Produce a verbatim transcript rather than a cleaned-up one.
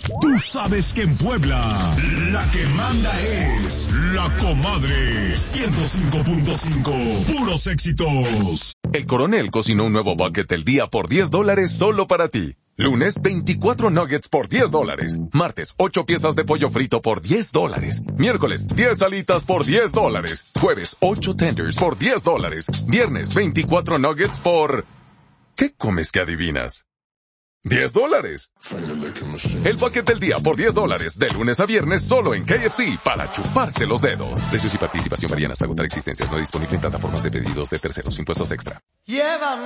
Tú sabes que en Puebla, la que manda es La Comadre. ciento cinco punto cinco, puros éxitos. El Coronel cocinó un nuevo bucket del día por diez dólares solo para ti. Lunes, veinticuatro nuggets por diez dólares. Martes, ocho piezas de pollo frito por diez dólares. Miércoles, diez alitas por diez dólares. Jueves, ocho tenders por diez dólares. Viernes, veinticuatro nuggets por... ¿Qué comes que adivinas? diez dólares. El bucket del día por diez dólares. De lunes a viernes solo en K F C para chuparse los dedos. Precios y participación varían hasta agotar existencias. No disponible en plataformas de pedidos de terceros. Impuestos extra. Llévame